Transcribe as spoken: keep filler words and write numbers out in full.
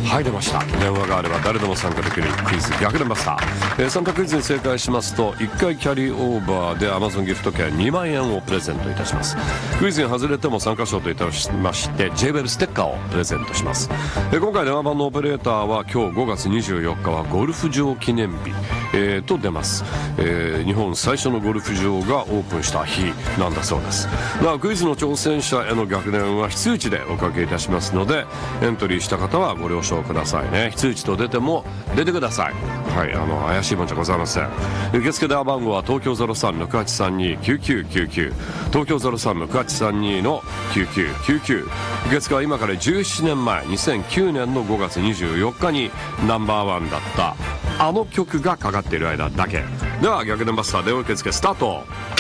はい、出ました。電話があれば誰でも参加できるクイズ逆転バスター、えー、参加クイズに正解しますといっかいキャリーオーバーで Amazon ギフト券にまんえんをプレゼントいたします。クイズに外れても参加賞といたしまして ジェイウェブ ステッカーをプレゼントします。えー、今回電話番のオペレーターは今日ごがつにじゅうよっかはゴルフ場記念日、えー、と出ます、えー、日本最初のゴルフ場がオープンした日なんだそうです。だからクイズの挑戦者への逆転は非通知でおかけいたしますので、エントリーした方はご了承くださいね。非通知と出ても出てください。はい、あの怪しいもんじゃございません。受付電話番号は東京 ゼロさんろくはちさんに きゅうきゅうきゅうきゅう 東京 ゼロさんろくはちさんに のきゅうきゅうきゅうきゅう。受付は今からじゅうななねんまえにせんきゅうねんのごがつにじゅうよっかにナンバーワンだったあの曲がかかっている間だけ。では逆転バスター電話受付スタート。